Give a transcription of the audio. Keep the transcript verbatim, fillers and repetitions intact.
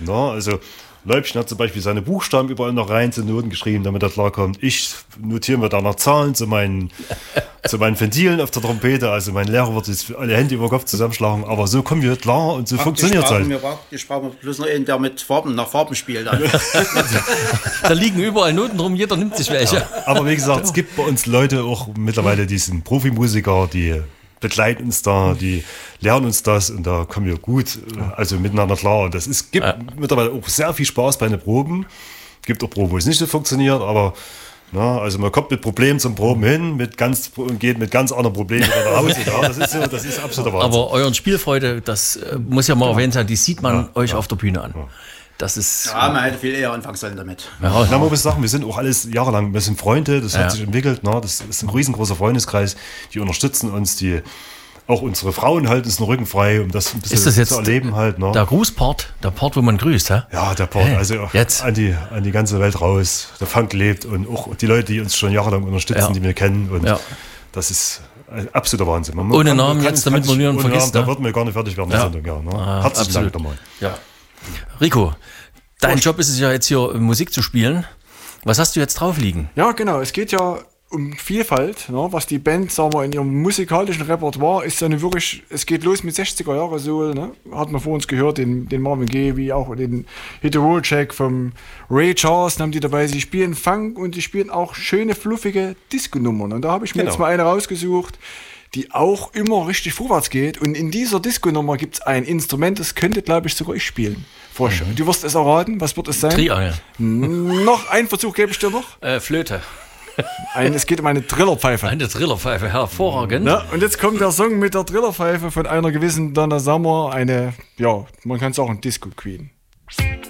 Ne? Also Leubchen hat zum Beispiel seine Buchstaben überall noch rein zu Noten geschrieben, damit er klarkommt. Ich notiere mir da noch Zahlen zu meinen, zu meinen Ventilen auf der Trompete. Also mein Lehrer wird jetzt alle Hände über den Kopf zusammenschlagen, aber so kommen wir klar und so funktioniert es halt. Ich brauche bloß noch einen, der mit Farben nach Farben spielt. Da liegen überall Noten drum, jeder nimmt sich welche. Ja, aber wie gesagt, es gibt bei uns Leute auch mittlerweile, die sind Profimusiker, die begleiten uns da, die lernen uns das und da kommen wir gut also miteinander klar. Und das ist, gibt ja. mittlerweile auch sehr viel Spaß bei den Proben. Gibt auch Proben, wo es nicht so funktioniert, aber na, also man kommt mit Problemen zum Proben hin mit ganz, und geht mit ganz anderen Problemen wieder nach Hause. Ja, das ist so, das ist absoluter Wahnsinn. Aber euren Spielfreude, das äh, muss ja mal ja. erwähnt sein, die sieht man ja, euch ja. auf der Bühne an. Ja. Das ist, ja, man hätte viel eher anfangen sollen damit. Ja, na, man muss sagen, wir sind auch alles jahrelang, wir sind Freunde, das hat ja. sich entwickelt, na, das ist ein riesengroßer Freundeskreis, die unterstützen uns, die auch unsere Frauen halten uns den Rücken frei, um das ein bisschen ist das jetzt zu erleben halt. Ne? Der Grußpart, der Part, wo man grüßt, hä? Ja, der Part, hey, also jetzt. An, die, an die ganze Welt raus, der Funk lebt und auch die Leute, die uns schon jahrelang unterstützen, ja. die wir kennen und ja. das ist absoluter Wahnsinn. Man ohne kann, Namen kann, jetzt, damit man niemanden vergisst. Namen, ne? Da würden wir gar nicht fertig werden, ja. der Sendung. Ja, ne? ah, herzlichen Dank nochmal. Ja. Rico, dein Job ist es ja jetzt hier Musik zu spielen. Was hast du jetzt drauf liegen? Ja, genau. Es geht ja um Vielfalt, ne? Was die Band, sagen wir, in ihrem musikalischen Repertoire ist ja eine wirklich, es geht los mit sechziger Jahre Soul, ne? Hat man vor uns gehört, den, den Marvin Gaye, wie auch den Hit the Road Check vom Ray Charles, haben die dabei. Sie spielen Funk und die spielen auch schöne, fluffige Disco-Nummern. Und da habe ich mir genau. jetzt mal eine rausgesucht, die auch immer richtig vorwärts geht. Und in dieser Disco-Nummer gibt es ein Instrument, das könnte, glaube ich, sogar ich spielen. Vorstellen. Mhm. Du wirst es erraten, was wird es sein? Triangel. Noch einen Versuch gebe ich dir noch. Äh, Flöte. Ein, es geht um eine Trillerpfeife. Eine Trillerpfeife, hervorragend. Ja, und jetzt kommt der Song mit der Trillerpfeife von einer gewissen Donna Summer, eine, ja, man kann sagen, Disco Queen.